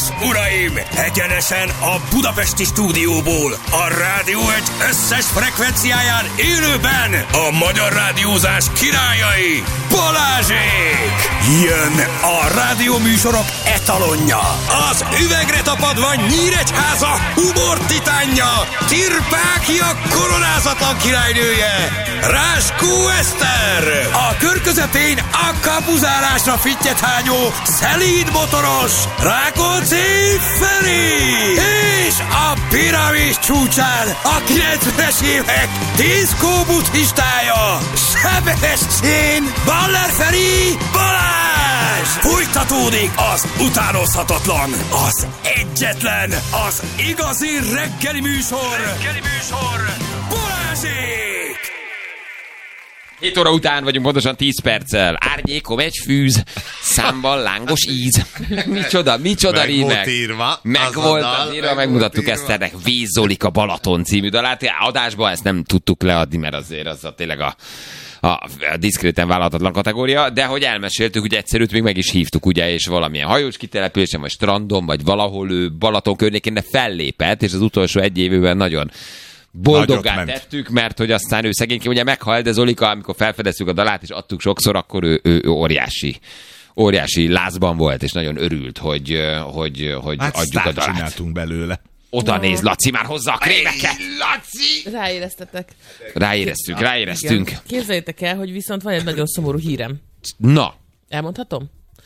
és uraim, egyenesen a budapesti stúdióból, a Rádió Egy összes frekvenciáján élőben a magyar rádiózás királyai, Balázsék! Jön a rádióműsorok etalonja, az üvegre tapadva Nyíregyháza humor titánja, Tirpákia koronázatlan királynője, Ráskó Eszter, a kör közepén a kapuzálásra fittyet hányó szelíd motoros Rákóczi Feri, és a piramis csúcsán a 90-es évek diszkó buddhistája, Sebestyén Baller Feri Balázs! Fújtatódik az utánozhatatlan, az egyetlen, az igazi reggeli műsor, Balázsék! 7 óra után vagyunk, pontosan 10 perccel. Árnyékom egy fűz, számban lángos íz. Micsoda rímek. Meg volt írva, megmutattuk Eszternek Vízzolik a Balaton című dalát. Adásban ezt nem tudtuk leadni, mert azért az tényleg a diszkréten vállalhatatlan kategória, de hogy elmeséltük, hogy egyszerűt még meg is hívtuk, ugye, és valamilyen hajós kitelepülésen, vagy strandon, vagy valahol ő Balaton környékén, de fellépett, és az utolsó egy évben nagyon boldoggá tettük, mert hogy aztán ő szegényként ugye meghalt, de Zolika, amikor felfedeztük a dalát, és adtuk sokszor, akkor ő óriási lázban volt, és nagyon örült, hogy adjuk a dalát. Csináltunk belőle. Oda néz, Laci, már hozzá a krémeket! Laci! Ráéreztetek. Ráéreztünk. Igen. Képzeljétek el, hogy viszont van egy nagyon szomorú hírem. Na. Elmondhatom?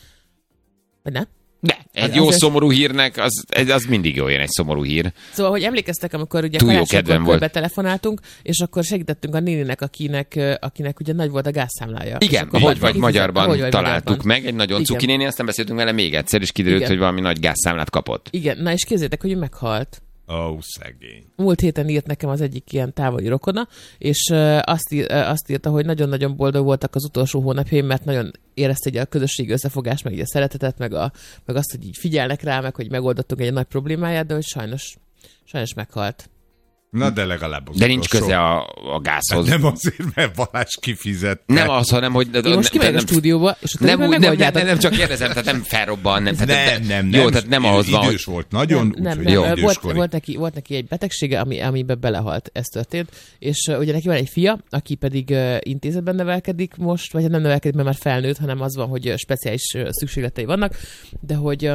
Vagy ne? De, egy jó szomorú hírnek, az mindig jó, jön egy szomorú hír. Szóval, hogy emlékeztek, amikor ugye karácsonykor betelefonáltunk, és akkor segítettünk a néninek, akinek ugye nagy volt a gázszámlája. Igen, vagy magyarban találtuk meg, egy nagyon cuki néni, aztán beszéltünk vele még egyszer, és kiderült, hogy valami nagy gázszámlát kapott. Igen, na és képzeljétek, hogy ő meghalt. Szegény. Múlt héten írt nekem az egyik ilyen távoli rokona, és azt írta, hogy nagyon-nagyon boldog voltak az utolsó hónapjaim, mert nagyon érezte egy a közösségi összefogást, meg a szeretetet, meg azt, hogy így figyelnek rá, meg hogy megoldottunk egy nagy problémáját, de hogy sajnos meghalt. Na, de legalább az. De nincs köze a gázhoz. Nem azért, mert Balázs kifizet. Nem az, hanem hogy... Én most kimegyek a stúdióba, és nem csak kérdezem, tehát nem felrobban, nem. Jó, tehát nem ahhoz van. Idős volt nagyon, volt neki egy betegsége, amiben belehalt, ez történt, és ugye neki van egy fia, aki pedig intézetben nevelkedik most, vagy nem nevelkedik, mert már felnőtt, hanem az van, hogy speciális szükségletei vannak, de hogy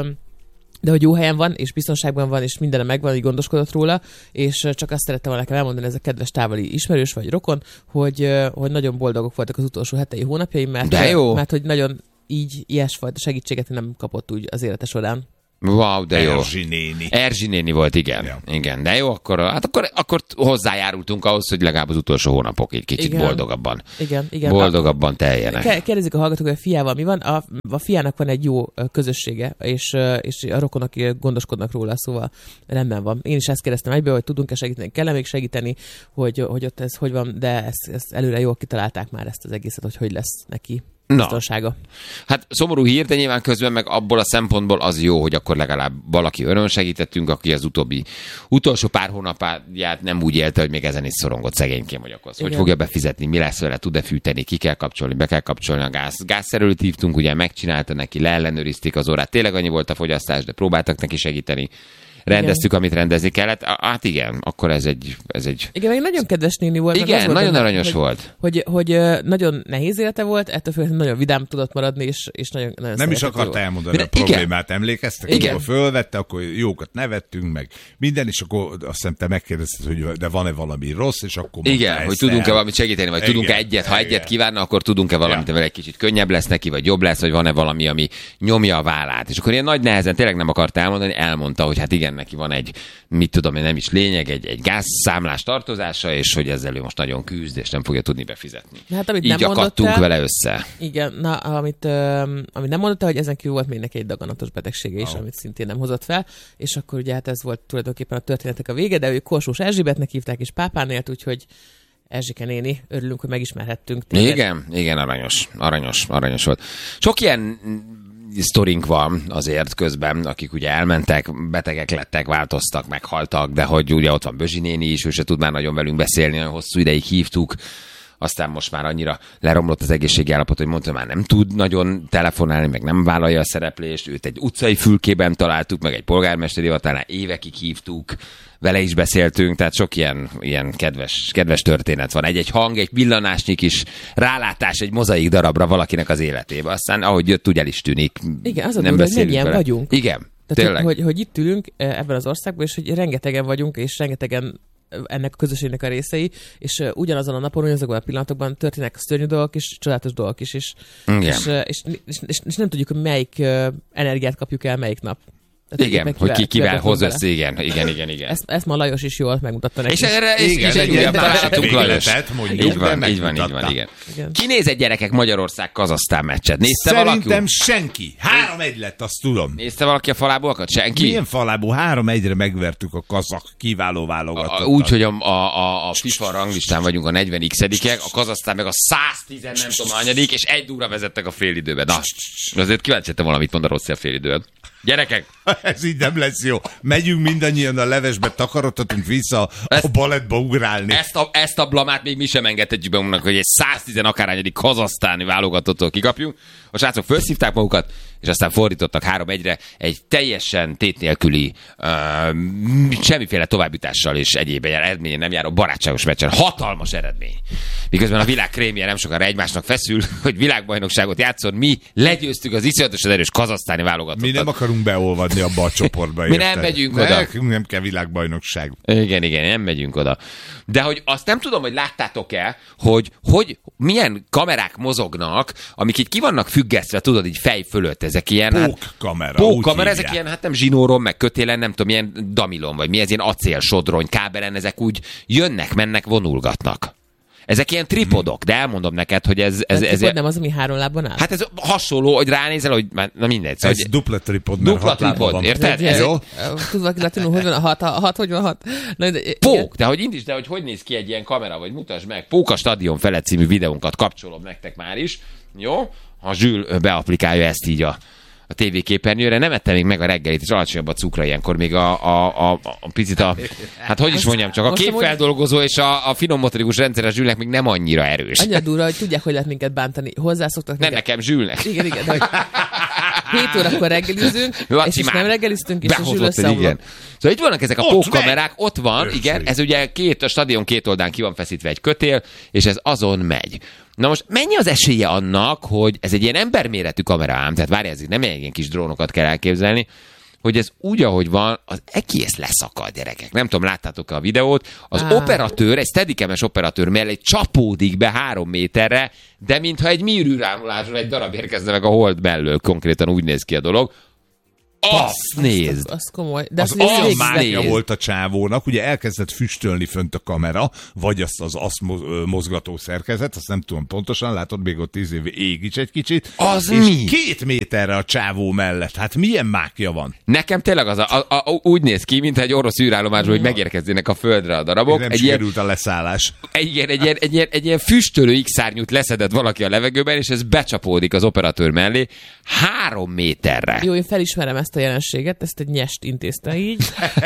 jó helyen van, és biztonságban van, és mindene megvan, így gondoskodott róla, és csak azt szerettem volna nekem elmondani, ez a kedves távoli ismerős vagy rokon, hogy nagyon boldogok voltak az utolsó hetei hónapjaim, mert hogy nagyon így ilyesfajta segítséget nem kapott úgy az élete során. Wow, de jó. Erzsi néni volt, igen. Ja. Igen, de jó, akkor hozzájárultunk ahhoz, hogy legalább az utolsó hónapok egy kicsit boldogabban. Igen. Boldogabban teljenek. Kérdezik a hallgatók, hogy a fiával mi van. A fiának van egy jó közössége, és a rokonok gondoskodnak róla, szóval rendben van. Én is ezt kérdeztem egyből, hogy tudunk-e segíteni, kell-e még segíteni, hogy ott ez hogy van, de ezt előre jól kitalálták már ezt az egészet, hogy lesz neki. Biztonsága. Hát szomorú hír, de nyilván közben meg abból a szempontból az jó, hogy akkor legalább valaki öröm segítettünk, aki az utolsó pár hónapját nem úgy élte, hogy még ezen is szorongott szegényként, hogy akkor hogy fogja befizetni, mi lesz vele, tud-e fűteni, ki kell kapcsolni, be kell kapcsolni a gáz. Gázszerelőt hívtunk, ugye megcsinálta neki, leellenőrizték az órát, tényleg annyi volt a fogyasztás, de próbáltak neki segíteni. Rendeztük, amit rendezni kellett. Hát igen, akkor ez egy... Igen, meg nagyon kedves néni volt. Igen, nagyon aranyos volt. Hogy nagyon nehéz élete volt, ettől függetlenül nagyon vidám tudott maradni, és nagyon nem is akart elmondani a problémát, emlékeztek? Igen. Amikor fölvette, akkor jókat nevettünk, meg minden, és akkor azt hiszem te megkérdezted, hogy de van-e valami rossz, és akkor igen, hogy tudunk-e valamit segíteni, vagy tudunk-e egyet, ha egyet kívánna, akkor tudunk-e valamit, vele egy kicsit könnyebb lesz neki, vagy jobb lesz, vagy van-e valami, ami nyomja a vállát. És akkor ilyen nagy nehezen tényleg nem akart elmondani, elmondta, hogy hát igen, neki van egy, mit tudom én, nem is lényeg, egy gázszámlás tartozása, és hogy ezzel ő most nagyon küzd, és nem fogja tudni befizetni. Hát, amit így akadtunk vele össze. Igen, na, amit nem mondott el, hogy ezen kívül volt még neki egy daganatos betegsége is, amit szintén nem hozott fel, és akkor ugye hát ez volt tulajdonképpen a történetek a vége, de ő Korsós Erzsébetnek hívták, és Pápán élt, úgyhogy Erzsike néni, örülünk, hogy megismerhettünk téged. Igen, aranyos volt. Sok ilyen sztorink van azért közben, akik ugye elmentek, betegek lettek, változtak, meghaltak, de hogy ugye ott van Bözsi néni is, ő se tud már nagyon velünk beszélni, nagyon hosszú ideig hívtuk, aztán most már annyira leromlott az egészségi állapot, hogy mondta, már nem tud nagyon telefonálni, meg nem vállalja a szereplést, őt egy utcai fülkében találtuk, meg egy polgármesteri hivatalnál évekig hívtuk, vele is beszéltünk, tehát sok ilyen kedves történet van. Egy hang, egy villanásnyi kis rálátás egy mozaik darabra valakinek az életébe. Aztán ahogy jött, úgy el is tűnik. Igen, az a durva, hogy mennyien vagyunk. Igen, tehát, tényleg. Hogy itt ülünk ebben az országban, és hogy rengetegen vagyunk, és rengetegen ennek a közösségnek a részei, és ugyanazon a napon, ugyanazokban a pillanatokban történnek szörnyű dolgok és csodálatos dolgok is. És nem tudjuk, hogy melyik energiát kapjuk el melyik nap. Tehát igen, hogy kivel hoz össze, igen. Ezt ma Lajos is jól megmutatta neki. És erre egy újabb találatunk Lajos. Így van, igen. Kinézett gyerekek Magyarország-Kazahsztán meccset? Nézte valaki? Szerintem senki. 3-1 lett, azt tudom. Nézte valaki a falábúakat? Senki? Milyen falábú? 3-1-re megvertük a kazak kiváló válogatottat. Úgy, hogy a FIFA ranglistán vagyunk a 40x-edikek, a Kazahsztán meg a 110 nem tudom anyadik, és 1-0-ra vezettek a félidőben. Na, azért kíváncsi valamit mond a rossz a félidőben. Gyerekek! Ez így nem lesz jó. Megyünk mindannyian a levesbe, takarodhatunk vissza a balettba ugrálni. Ezt a blamát még mi sem engedhetjük be magunknak, hogy egy 110 akárhányadik kazahsztáni válogatottól kikapjunk. A srácok felszívták magukat, és aztán fordítottak 3-1-re egy teljesen tét nélküli, semmiféle továbbjutással és egyéb eredményen nem járó barátságos meccsen. Hatalmas eredmény. Miközben a világ krémje nem sokára egymásnak feszül, hogy világbajnokságot játszon, mi legyőztük az iszonyatosan erős kazahsztáni válogatottat. Mi nem akarunk beolvadni abba a csoportba. Mi nem megyünk oda. Nekünk nem kell világbajnokság. Igen, nem megyünk oda. De hogy azt nem tudom, hogy láttátok-e, hogy milyen kamerák mozognak, amik így ki vannak függesztve, tudod, így fej fölött, ezek ilyen... Pókkamera, ezek ilyen, hát nem zsinóron, meg kötélen, nem tudom, ilyen damilon, vagy mi ez, ilyen acélsodrony, kábelen, ezek úgy jönnek, mennek, vonulgatnak. Ezek ilyen tripodok, de elmondom neked, hogy ez nem az, ami 3 lábban áll? Hát ez hasonló, hogy ránézel, hogy na mindegy. Ez hogy dupla tripod, mert 6 lábban van. Érted? Tudod valaki latinul, hogy van a 6, hogy van 6? Pók, de hogy indítsd, de hogy néz ki egy ilyen kamera, vagy mutasd meg. Pók a Stadion felett című videónkat kapcsolom nektek már is. Jó? Ha Zsül beaplikálja ezt így a tévéképernyőre, nem ettem még meg a reggelit, és alacsonyabb a cukra ilyenkor, még a picit hát hogy is mondjam, csak a képfeldolgozó és a finom motorikus rendszeres Zsülnek még nem annyira erős. Annyira durva, hogy tudják, hogy lehet minket bántani. Hozzászoktak nem nekem, Zsülnek. Igen, de hogy 7 órakor reggelizünk, és nem reggeliztünk, és a Zsül összeomlott. Szóval itt vannak ezek a pókkamerák, ott van, igen, ez ugye a stadion két oldán ki van feszítve egy kötél, és ez azon megy. Na most mennyi az esélye annak, hogy ez egy ilyen emberméretű kamera ám, tehát várj, ez nem ilyen kis drónokat kell elképzelni, hogy ez úgy, ahogy van, az egész leszakad, gyerekek. Nem tudom, láttátok-e a videót? Az operatőr, egy steadicam-es operatőr mellé csapódik be 3 méterre, de mintha egy műrűrámulásról egy darab érkezne meg a hold mellől, konkrétan úgy néz ki a dolog. Azt nézd! Az komoly. De az olyan mágia volt a csávónak, ugye elkezdett füstölni fönt a kamera, vagy azt mozgató szerkezet, azt nem tudom pontosan, látod, még ott 10 év égíts egy kicsit. Az és mi? 2 méterre a csávó mellett. Hát milyen mákja van? Nekem tényleg úgy néz ki, mintha egy orosz űrállomásról, hogy megérkeznének a földre a darabok. Nem sikerült a leszállás. Egy ilyen füstölő X-szárnyút leszedett valaki a levegőben, és ez becsapódik az operatőr mellé 3 méterre. Jó, én felismerem ezt a jelenséget, ezt egy nyest intézte így.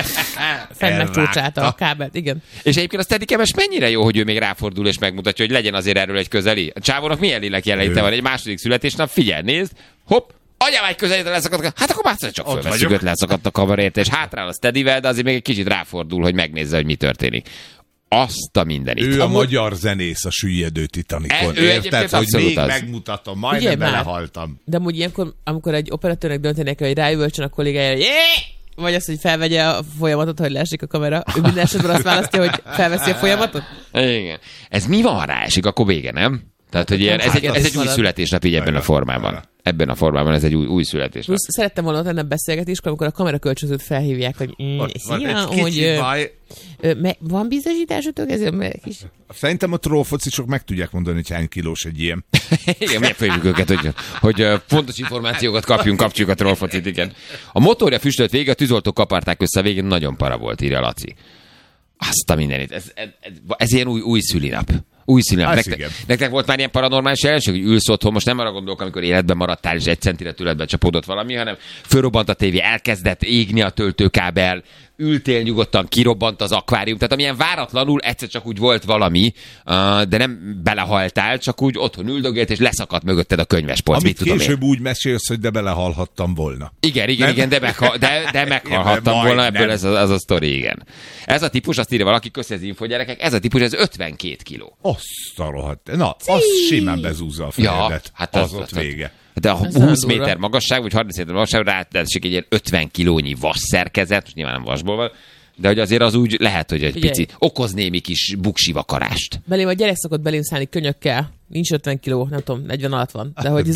Fenn megcsócsálta a kábelt, igen. És egyébként a steadicam-es mennyire jó, hogy ő még ráfordul és megmutatja, hogy legyen azért erről egy közeli. A csávónak milyen lélek jelenléte van, egy második születésnap, figyelj, nézd, hopp, anyám egy közelítve leszakadt, hát akkor már csak fölveszünk, 5 leszakadt a kamerért, és hátrál a steadivel, de azért még egy kicsit ráfordul, hogy megnézze, hogy mi történik. Azt a mindenit. Ő a magyar zenész a süllyedő Titanicon. Érted, hogy még az. Megmutatom, majdnem belehaltam. De amúgy ilyenkor, amikor egy operatőrnek döntenek, hogy rájövölcsön a kollégája, vagy azt, hogy felvegye a folyamatot, hogy leesik a kamera, ő minden esetben azt választja, hogy felveszi a folyamatot? Igen. Ez mi van, ha ráesik, akkor vége, nem? Tehát, hogy ilyen, ez egy új születésnap így ebben a formában. Ebben a formában ez egy új születésnap. Szerettem volna ott ennek beszélgetés, amikor a kamerakölcsönzőt felhívják, hogy van biztosításotok ezzel? Szerintem a trollfocisok meg tudják mondani, hogy hány kilós egy ilyen. Igen, megfejjük őket, hogy fontos információkat kapjuk a trollfocit, igen. A motorja füstölt végig, a tűzoltók kaparták össze, a végén nagyon para volt, írja Laci. Azt a mindenit. Ez ilyen új szülinap. Új színen. Nektek volt már ilyen paranormális jelenség, hogy ülsz otthon, most nem arra gondolok, amikor életben maradtál, és 1 centire tőled becsapódott valami, hanem fölrobbant a tévé, elkezdett égni a töltőkábel, ültél nyugodtan, kirobbant az akvárium, tehát amilyen váratlanul egyszer csak úgy volt valami, de nem belehaltál, csak úgy otthon üldögélt, és leszakadt mögötted a könyvespolc. Amit később úgy mesélsz, hogy de belehalhattam volna. Igen, de meghalhattam volna, ebből ez a sztori, igen. Ez a típus, azt írja valaki, köszi az info, gyerekek, ez a típus, ez 52 kiló. Azt a rohadt. Na, az simán bezúzza a fejedet. Ja, hát az ott vége. De a 20 méter magasság, vagy 30 méter magasság, ráadásul egy ilyen 50 kilónyi vasszerkezet, most nyilván nem vasból van, de hogy azért az úgy lehet, hogy egy pici okoz némi kis buksivakarást. Belém a gyerek szokott belém szállni könyökkel, nincs 50 kiló, nem tudom, 40 alatt van. De hogy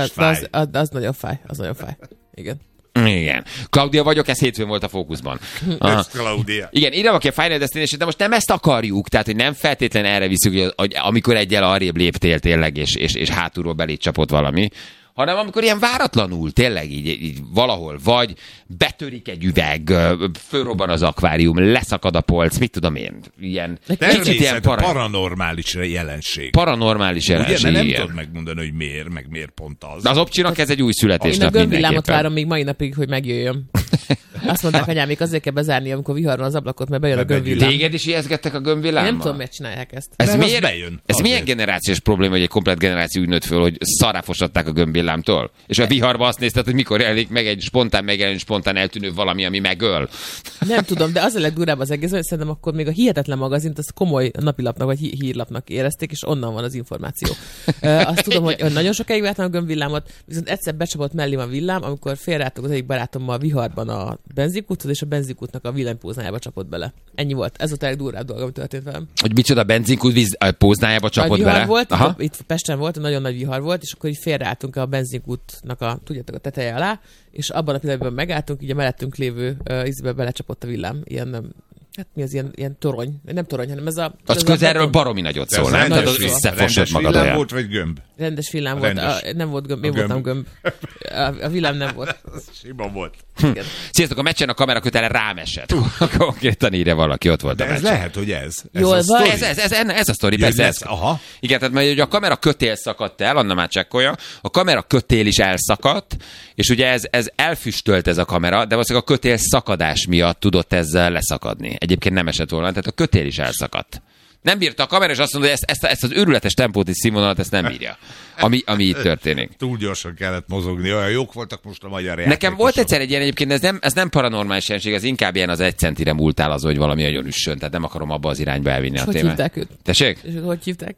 az nagyon fáj, az nagyon fáj. Igen. Claudia vagyok, ez hétfőn volt a fókuszban. Ez Claudia. Igen, írja aki a Final Destination, de most nem ezt akarjuk, tehát hogy nem feltétlenül erre visszük, hogy amikor egyel arrébb léptél tényleg, és hátulról belét csapott valami, hanem amikor ilyen váratlanul, tényleg így valahol vagy, betörik egy üveg, fölrobban az akvárium, leszakad a polc, mit tudom én, ilyen kicsit ilyen paranormális jelenség. Paranormális jelenség, ugye, nem tudod megmondani, hogy miért, meg miért pont az. Az opcsinak ez egy új születésnap mindenképpen. Én a gömbvillámot várom még mai napig, hogy megjöjjön. Azt mondták anyámék, azért kell bezárni, amikor vihar van az ablakot, mert bejön a gömbvillám. Téged is ijeszgettek a gömbvillámmal? Nem tudom, miért csinálják ezt. Ez milyen generációs probléma, hogy egy komplet generáció úgy nőtt föl, hogy szarráfosatták a gömbvillámtól? És a viharba azt nézted, hogy mikor jelenik meg egy spontán eltűnő valami, ami megöl. Nem tudom, de az a legdurább az egész, hogy szerintem akkor még a Hihetetlen magazint az komoly napilapnak vagy hírlapnak érezték, és onnan van az információ. Azt tudom, hogy nagyon sokáig vártam a gömbvillámot, viszont egyszer becsapott mellém a villám, amikor félreálltunk az egyik barátommal a viharban a benzinkúthoz, és a benzinkútnak a villanypóznájába csapott bele. Ennyi volt. Ez volt a legdurvább dolog, ami történt velem. Hogy micsoda benzinkút póznájába csapott bele? Volt, itt Pesten volt, nagyon nagy vihar volt, és akkor így félreálltunk a benzinkútnak tudjátok, a teteje alá, és abban a pillanatban megálltunk, így a mellettünk lévő ízbe belecsapott a villám. Ilyen, hát mi az ilyen torony? Nem torony, hanem ez a... Az közelről baromi nagyot szól, nem? Tehát az összefosod magad olyan. Rendes villám volt, vagy gömb? Rendes villám volt. Nem volt gömb, én voltam gömb. A villám nem volt. Sima volt. Sziasztok, a meccsen a kamerakötele rám esett. Konkrétan írja valaki, ott volt de a meccs. Ez lehet, hogy ez. Jól van. Ez a sztori, persze ez. Aha. Igen, tehát mert ugye a kamera kötél szakadt el, Anna már csekkolja, a kamera kötél is elszakadt, és ugye ez elfüstölt ez a kamera, de valószínűleg a kötél szakadás miatt tudott ezzel leszakadni. Egyébként nem esett volna, tehát a kötél is elszakadt. Nem bírta a kamera, és azt mondta, hogy ezt az őrületes tempót és színvonalat ezt nem bírja, ami itt történik. Túl gyorsan kellett mozogni, olyan jók voltak most a magyar játékosok. Nekem volt egyszer egy ilyen, egyébként ez nem paranormális jelenség, ez inkább ilyen az 1 centire múltál az, hogy valami nagyon üssön, tehát nem akarom abba az irányba elvinni a témát. Hogy hívták őt? Tessék? És hogy hívták?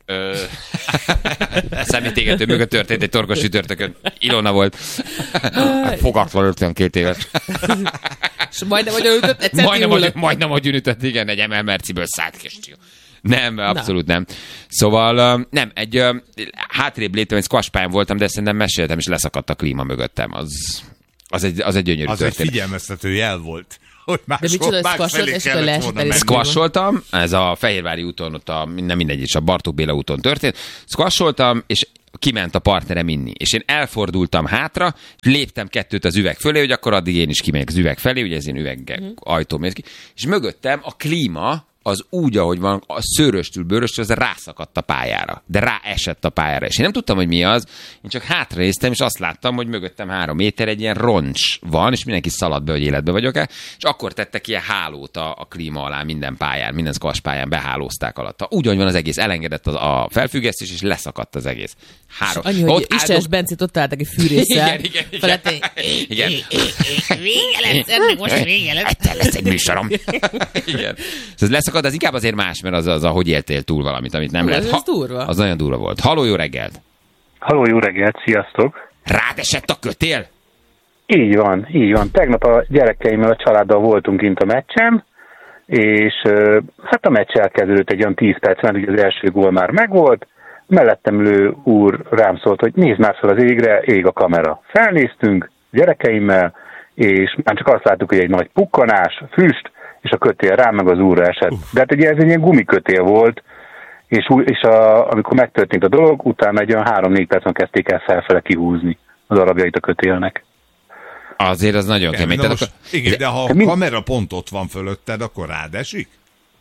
Szemétégető mögött történt egy torkos sütörtökön. Ilona volt. Fogatlan 52 éves. És majdnem, hogy ütött, egyszer majdnem, hogy ütött, igen, egy ML Merciből szállt kestő. Nem, abszolút nem. Szóval nem, egy hátrébb léptem, egy squash pályán voltam, de szerintem meséltem, és leszakadt a klíma mögöttem. Az egy gyönyörű történet. Az egy figyelmeztető jel volt. Hogy de micsoda squasholt? Squasholtam, ez a Fehérvári úton, ott nem mindegy, és a Bartók Béla úton történt. Squasholtam, és kiment a partnerem inni. És én elfordultam hátra, léptem 2 az üveg fölé, hogy akkor addig én is kimegyek az üveg felé, ugye ez én üveg ajtóm mész ki, és mögöttem a klíma az úgy, ahogy van, a szőröstül, bőröstül, az rászakadt a pályára. De ráesett a pályára. És én nem tudtam, hogy mi az. Én csak hátranéztem, és azt láttam, hogy mögöttem 3 méter egy ilyen roncs van, és mindenki szaladt be, hogy életbe vagyok-e. És akkor tettek ilyen hálót a klíma alá minden pályán, minden squash pályán behálózták alatta. Úgy, ahogy van az egész, elengedett a felfüggesztés, és leszakadt az egész. Annyi, hogy Istenes Bencét ott álltak egy fűrésszel. Igen. Vége lesz, ennek most vége lesz. Egyszer lesz egy műsorom. Igen. Ez leszakad, az inkább azért más, mert az ahogy éltél túl valamit, amit nem lehet. Ez durva. Az nagyon durva volt. Halló, jó reggelt! Halló, jó reggelt, sziasztok! Rád esett a kötél? Így van. Tegnap a gyerekeimmel, a családdal voltunk kint a meccsen, és hát a meccs elkezdődött egy olyan 10 percben, ugye az első gól már megvolt, mellettem ülő úr rám szólt, hogy nézd már fel az égre, ég a kamera. Felnéztünk gyerekeimmel, és már csak azt láttuk, hogy egy nagy pukkanás, füst, és a kötél rám meg az úrra esett. De hát ugye ez egy ilyen gumikötél volt, és amikor megtörtént a dolog, utána egy olyan 3-4 percen kezdték el felfele kihúzni az darabjait a kötélnek. Azért az nagyon kemény. Igen, de ha a kamera pont ott van fölötted, akkor rád esik?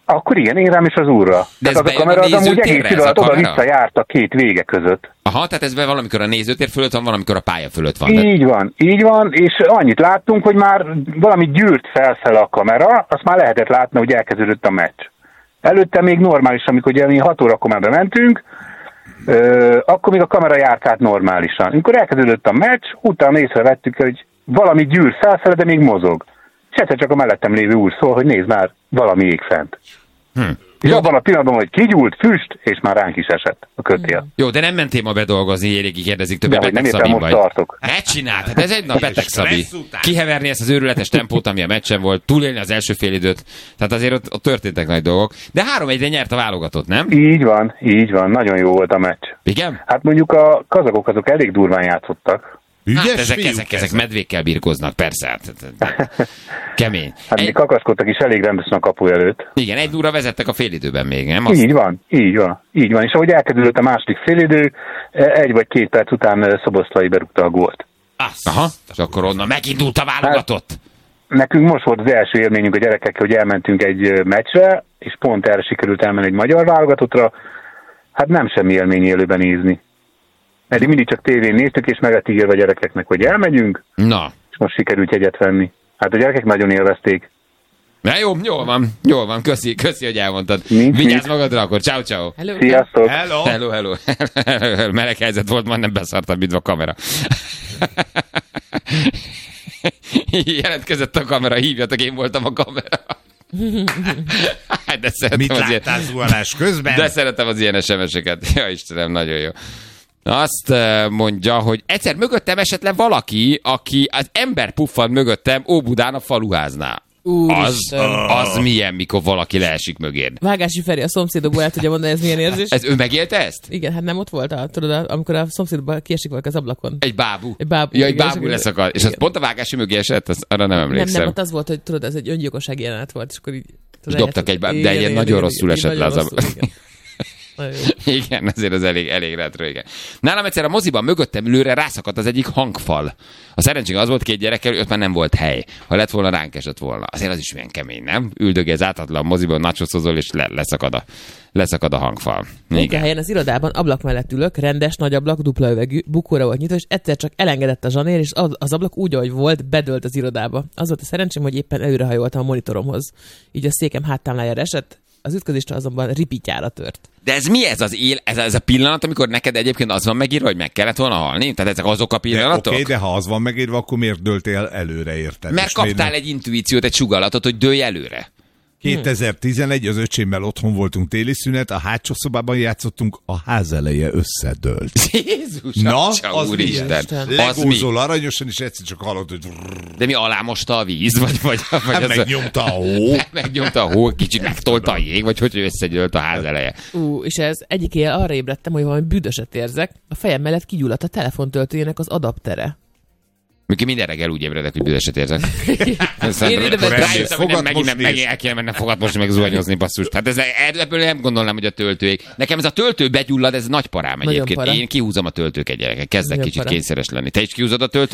Akkor igen, én rám is az úrra. De ez az a kamera az amúgy egész idő alatt oda-vissza járt a két vége között. Aha, tehát ez valamikor a nézőtér fölött van, valamikor a pálya fölött van. Így van, és annyit láttunk, hogy már valami gyűrt felfele a kamera, azt már lehetett látni, hogy elkezdődött a meccs. Előtte még normális, amikor ugye mi 6 órakor már bementünk, akkor még a kamera járt át normálisan. Amikor elkezdődött a meccs, utána észrevettük, hogy valami gyűr felfele, de még mozog. És egyszer csak a mellettem lévő úr szól, hogy nézd már, valami ég fent. És abban a pillanatban, hogy kigyúlt, füst, és már ránk is esett a kötél. Jó, de nem mentél ma bedolgozni, Éréki kérdezik, többé beteg Szabin vagy. Tartok. Ne csináld, hát ez egy nap beteg Szabi. Kiheverni ezt az őrületes tempót, ami a meccsen volt, túlélni az első fél időt, tehát azért ott történtek nagy dolgok. De 3-1-re nyert a válogatott, nem? Így van, nagyon jó volt a meccs. Igen? Hát mondjuk a kazakok azok elég durván játszottak. Ügyes hát ezek medvékkel birkoznak, persze. Hát, kemény. Hát még kakaskodtak is elég rendesen a kapu előtt. Igen, 1-0-ra vezettek a félidőben még, nem? Így van. És ahogy elkezdődött a második félidő, 1 vagy 2 perc után Szoboszlai berúgta a gólt. Aha, és akkor onnan megindult a válogatott. Hát, nekünk most volt az első élményünk a gyerekekkel, hogy elmentünk egy meccsre, és pont erre sikerült elmenni egy magyar válogatottra. Hát nem semmi élmény élőben nézni. Eddig mindig csak tévén néztük, és meg lett ígérve a gyerekeknek, hogy elmegyünk, és most sikerült jegyet venni. Hát a gyerekek nagyon élvezték. Na jól van, köszi, hogy elmondtad. Vigyázz magadra akkor, ciao. Sziasztok. Hello. Meleg helyzet volt, már nem beszartam, mint a kamera. Jelentkezett a kamera, hívjatok, én voltam a kamera. De mit láttál zuhanás közben? De szeretem az ilyen SMS-eket. Ja Istenem, nagyon jó. Azt mondja, hogy egyszer mögöttem esetleg valaki, aki az ember puffan mögöttem Óbudán a faluháznál. Az milyen, mikor valaki leesik mögéd. Vágási Feri a szomszédokból el tudja mondani, ez milyen érzés. Ez ő megélte ezt? Igen, hát nem ott volt, tudod, amikor a szomszédokból kiesik valaki az ablakon. Egy bábú. Ja, egy bábú leszakad. És az pont a vágási mögé esett, arra nem emlékszem. Nem, ott az volt, hogy tudod, ez egy öngyilkossági jelenet volt, és akkor így... És dobtak egy bábú, de ilyen nagyon rosszul esett le az ablakon. Igen, azért az elég retro, igen. Nálam egyszer a moziban mögöttem ülőre rászakadt az egyik hangfal. A szerencség az volt 2 gyerekkel, ott már nem volt hely. Ha lett volna, ránk esett volna. Azért az is milyen kemény, nem? Üldögélsz átadlan moziban, nachoszozol, és leszakad a hangfal. Munkahelyen az irodában ablak mellett ülök, rendes, nagy ablak, dupla üvegű, bukóra volt nyitva, és egyszer csak elengedett a zsanér, és az ablak úgy, ahogy volt, bedőlt az irodába. Az volt a szerencsém, hogy éppen előrehajoltam a monitoromhoz. Így a székem háttámlájára esett, az ütközésre azonban ripityára tört. De ez mi ez a pillanat, amikor neked egyébként az van megírva, hogy meg kellett volna halni? Tehát ezek azok a pillanatok? Oké, de ha az van megírva, akkor miért dőltél előre, érted? Mert kaptál egy intuíciót, egy sugallatot, hogy dőlj előre. 2011, az öcsémmel otthon voltunk téli szünet, a hátsó szobában játszottunk, a ház eleje összedőlt. Jézus, na, az úristen. Legózol aranyosan, és egyszer csak hallod, hogy... De mi alámosta a víz? Vagy megnyomta a hó. Megnyomta a hó, kicsit megtolta a jég, vagy hogy összegyűlt a ház eleje. És ez egyik éjjel arra ébredtem, hogy valami büdöset érzek, a fejem mellett kigyulladt a telefontöltőjének az adaptere. Mikor minden reggel úgy ébredek, hogy büdöset érzek. Megint el kéne mennem fogatmosni, meg zuhanyozni, basszus. Hát ebből nem gondolnám, hogy a töltőig. Nekem ez a töltő begyullad, ez nagy parám egyébként. Én kihúzom a töltőket, gyerekek. Kezdek kicsit kényszeres lenni. Te is kihúzod a töltőt?